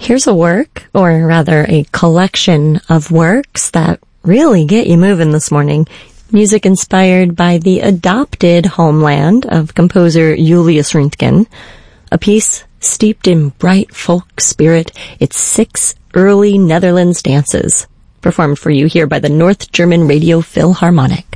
Here's a work, or rather a collection of works that really get you moving this morning. Music inspired by the adopted homeland of composer Julius Röntgen. A piece steeped in bright folk spirit. It's 6 early Netherlands dances, performed for you here by the North German Radio Philharmonic.